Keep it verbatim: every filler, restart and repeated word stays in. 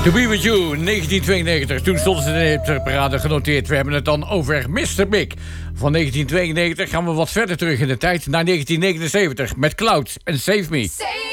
To Be With You, negentien tweeënnegentig. Toen stonden ze in de hitparade genoteerd. We hebben het dan over mister Big. Van negentien tweeënnegentig gaan we wat verder terug in de tijd... naar negentien negenenzeventig met Cloud en Save Me. Save